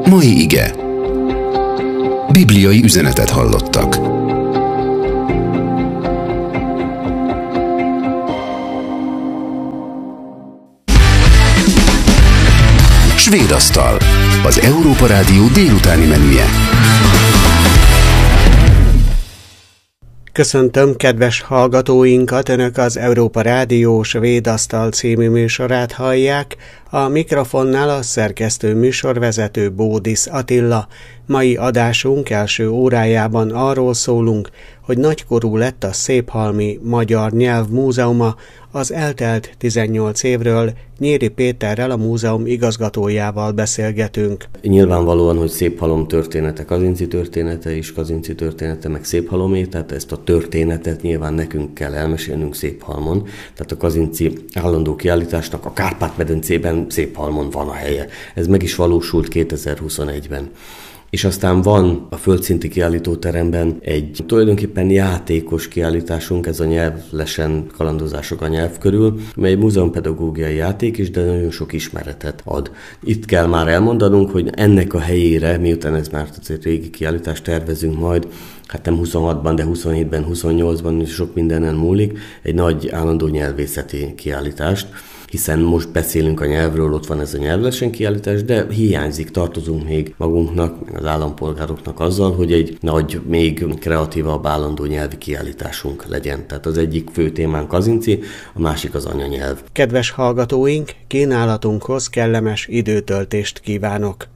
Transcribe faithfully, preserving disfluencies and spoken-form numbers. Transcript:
Mai ige. Bibliai üzenetet hallottak. Svéd asztal. Az Európa Rádió délutáni menüje. Köszöntöm kedves hallgatóinkat, Önök az Európa Rádió Svéd asztal című műsorát hallják, a mikrofonnál a szerkesztő műsorvezető Bódisz Attila. Mai adásunk első órájában arról szólunk, hogy nagykorú lett a Széphalmi Magyar Nyelvmúzeuma. Az eltelt tizennyolc évről Nyéri Péterrel, a múzeum igazgatójával beszélgetünk. Nyilvánvalóan, hogy Széphalom története Kazinczy története és Kazinczy története meg Széphalomé, tehát ezt a történetet nyilván nekünk kell elmesélnünk Széphalmon. Tehát a Kazinczy állandó kiállításnak a Kárpát-medencében Széphalmon van a helye. Ez meg is valósult kétezer-huszonegyben. És aztán van a földszinti kiállítóteremben egy tulajdonképpen játékos kiállításunk, ez a nyelvlesen kalandozások a nyelv körül, mely múzeumpedagógiai játék is, de nagyon sok ismeretet ad. Itt kell már elmondanunk, hogy ennek a helyére, miután ez már azért régi kiállítást tervezünk majd, hát nem huszonhatban, de huszonhétben, huszonnyolcban is sok mindenen múlik, egy nagy állandó nyelvészeti kiállítást, hiszen most beszélünk a nyelvről, ott van ez a nyelvlesen kiállítás, de hiányzik, tartozunk még magunknak, az állampolgároknak azzal, hogy egy nagy, még kreatívabb állandó nyelvi kiállításunk legyen. Tehát az egyik fő témánk Kazinczy, a másik az anyanyelv. Kedves hallgatóink, kínálatunkhoz kellemes időtöltést kívánok!